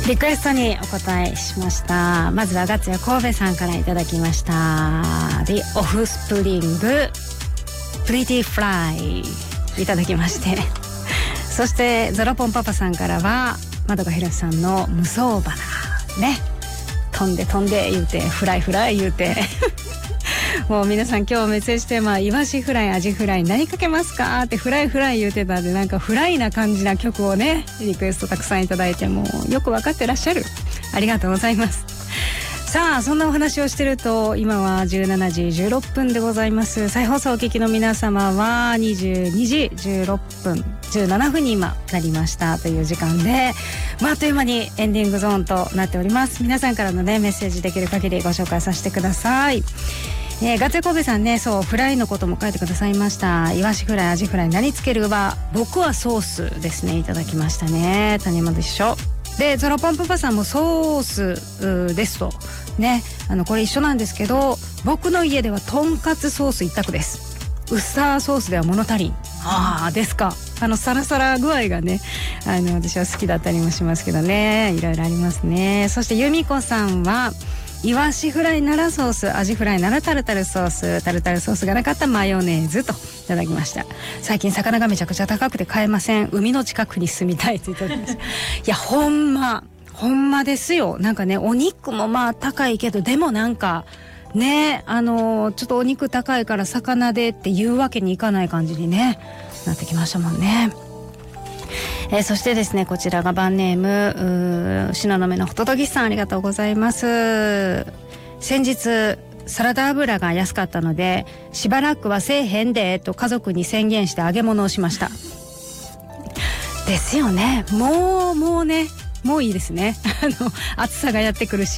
リクエストにお答えしました。まずはガッツや神戸さんからいただきました。The Offspring Pretty Fly いただきまして、そしてゾロポンパパさんからはまどかひろしさんの無双花ね、飛んで飛んで言うてフライフライ言うてもう皆さん今日メッセージテーマイワシフライアジフライ何かけますかってフライフライ言うてたんで、なんかフライな感じな曲をねリクエストたくさんいただいて、もうよく分かってらっしゃる、ありがとうございます。さあそんなお話をしてると今は17時16分でございます。再放送をお聞きの皆様は22時16分17分に今なりましたという時間で、あっという間にエンディングゾーンとなっております。皆さんからのねメッセージできる限りご紹介させてください。ガツヤ神戸さんね、そうフライのことも書いてくださいました。イワシフライアジフライ何つけるは僕はソースですね、いただきましたね。谷間でしょ。でゾロポンパパさんもソースですとね、これ一緒なんですけど、僕の家ではとんかつソース一択です。ウスターソースでは物足りん。ですか。サラサラ具合がね、私は好きだったりもしますけどね、いろいろありますね。そして由美子さんはイワシフライならソース、アジフライならタルタルソース、タルタルソースがなかったらマヨネーズといただきました。最近魚がめちゃくちゃ高くて買えません。海の近くに住みたいといただきました。いやほんまですよ。なんかねお肉もまあ高いけど、でもなんかねちょっとお肉高いから魚でっていうわけにいかない感じにねなってきましたもんね。そしてですね、こちらがバンネーム東雲のホトトギスさん、ありがとうございます。先日サラダ油が安かったのでしばらくはせえへんでと家族に宣言して揚げ物をしました。ですよね。もうねもういいですね。暑さがやってくるし